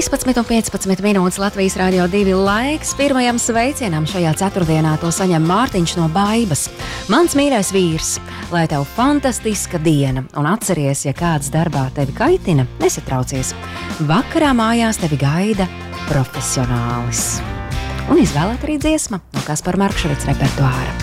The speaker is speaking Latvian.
13,15 minūtes Latvijas Rādio 2 laiks. Pirmajam sveicienam šajā ceturtdienā to saņem Mārtiņš no Baibas. Mans mīļais vīrs, lai tev fantastiska diena, un atceries, ja kāds darbā tevi kaitina, nesatraucies. Vakarā mājās tevi gaida profesionālis. Un izvēlēt arī dziesma no Kaspara Markševica repertuāra.